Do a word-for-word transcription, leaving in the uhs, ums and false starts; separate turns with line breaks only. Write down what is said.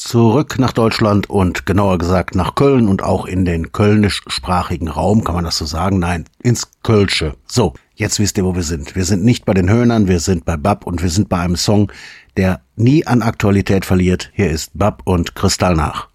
zurück nach Deutschland und genauer gesagt nach Köln und auch in den kölnischsprachigen Raum, kann man das so sagen? Nein, ins Kölsche. So, jetzt wisst ihr, wo wir sind. Wir sind nicht bei den Höhnern, wir sind bei Bab und wir sind bei einem Song, der nie an Aktualität verliert. Hier ist Bab und Kristallnach.